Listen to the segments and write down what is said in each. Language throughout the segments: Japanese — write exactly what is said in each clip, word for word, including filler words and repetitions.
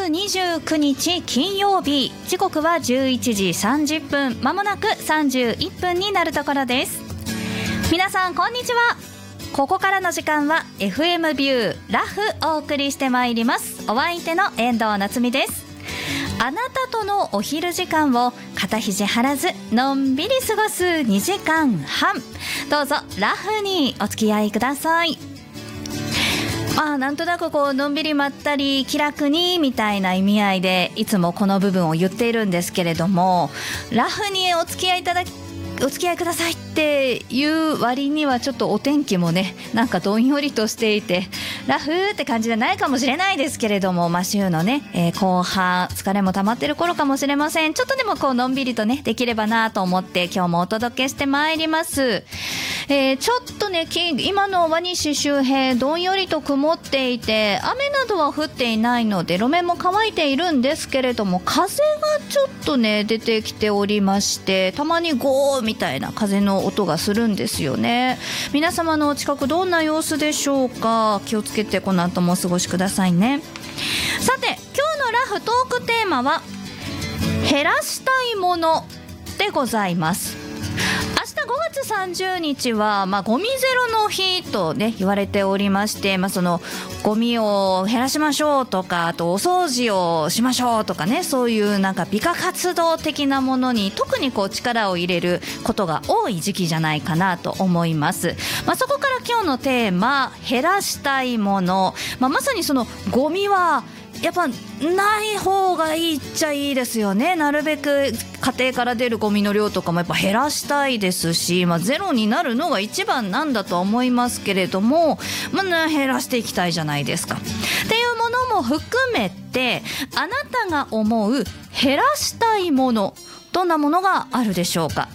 つにじゅうくにち金曜日、時刻はじゅういちじさんじゅっぷん、まもなくさんじゅういっぷんになるところです。皆さんこんにちは。ここからの時間は エフエム ビューラフお送りしてまいります。お相手の遠藤夏実です。あなたとのお昼時間を肩肘張らずのんびり過ごすにじかんはん、どうぞラフにお付き合いください。まあなんとなくこうのんびりまったり気楽にみたいな意味合いでいつもこの部分を言っているんですけれども、ラフにお付き合いいただきお付き合いくださいっていう割にはちょっとお天気もねなんかどんよりとしていてラフって感じじゃないかもしれないですけれども、まあ、週のね、えー、後半疲れも溜まってる頃かもしれません。ちょっとでもこうのんびりとねできればなと思って今日もお届けしてまいります。えー、ちょっとね今の輪西周辺どんよりと曇っていて雨などは降っていないので路面も乾いているんですけれども、風がちょっとね出てきておりまして、たまにゴーみたいな風の音がするんですよね。皆様のお近くどんな様子でしょうか。気をつけてこの後もお過ごしくださいね。さて今日のラフトークテーマは減らしたいものでございます。ごがつさんじゅうにちは、まあ、ゴミゼロの日と、ね、言われておりまして、まあ、そのゴミを減らしましょうとか、あとお掃除をしましょうとかね、そういうなんか美化活動的なものに特にこう力を入れることが多い時期じゃないかなと思います。まあ、そこから今日のテーマ減らしたいもの、まあ、まさにそのゴミはやっぱない方がいいっちゃいいですよね。なるべく家庭から出るゴミの量とかもやっぱ減らしたいですし、まあ、ゼロになるのが一番なんだとは思いますけれども、まあ、減らしていきたいじゃないですかっていうものも含めて、あなたが思う減らしたいもの、どんなものがあるでしょうか。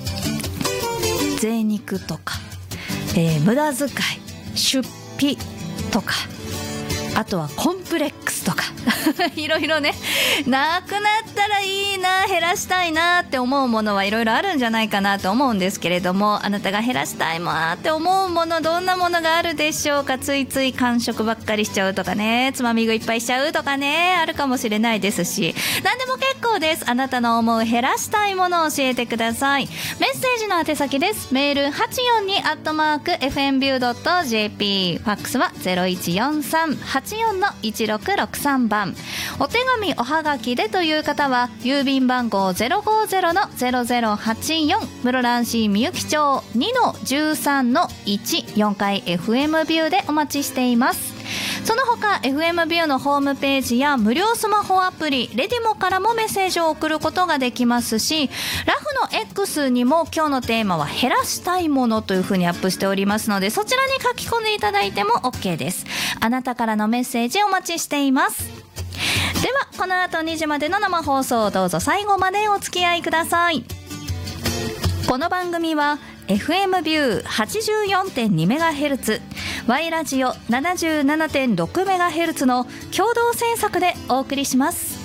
贅肉とか、えー、無駄遣い、出費とか、あとはコンプレックスとかいろいろね、なくなったらいいな、減らしたいなって思うものはいろいろあるんじゃないかなと思うんですけれども、あなたが減らしたいなって思うもの、どんなものがあるでしょうか。ついつい間食ばっかりしちゃうとかね、つまみ食いいっぱいしちゃうとかね、あるかもしれないですし、何でも結構です。あなたの思う減らしたいものを教えてください。メッセージの宛先です。メール はちよんに アットマーク エフエムビュードットジェーピー、 ファックスは ゼロいちよんさん はちよん のいちろくろくさんばん、お手紙おはがきでという方は郵便番号 ゼロごゼロ の ゼロゼロはちよん 室蘭市みゆき町 にのじゅうさんのいち よんかい エフエム ビューでお待ちしています。その他 エフエム ビューのホームページや無料スマホアプリレディモからもメッセージを送ることができますし、ラフの X にも今日のテーマは減らしたいものというふうにアップしておりますので、そちらに書き込んでいただいても OK です。あなたからのメッセージお待ちしています。ではこの後にじまでの生放送、どうぞ最後までお付き合いください。この番組は エフエム ビュー はちじゅうよんてんにメガヘルツ、Y ラジオ ななじゅうななてんろくメガヘルツ の共同制作でお送りします。